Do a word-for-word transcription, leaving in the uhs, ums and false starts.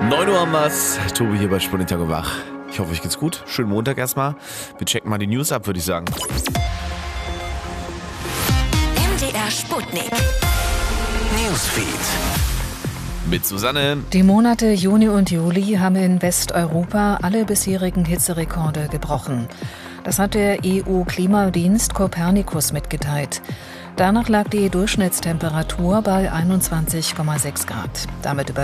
neun Uhr haben wir's. Tobi hier bei Spundentag wach. Ich hoffe, euch geht's gut. Schönen Montag erstmal. Wir checken mal die News ab, würde ich sagen. M D R Sputnik. Newsfeed. Mit Susanne. Die Monate Juni und Juli haben in Westeuropa alle bisherigen Hitzerekorde gebrochen. Das hat der E U-Klimadienst Copernicus mitgeteilt. Danach lag die Durchschnittstemperatur bei einundzwanzig Komma sechs Grad. Damit über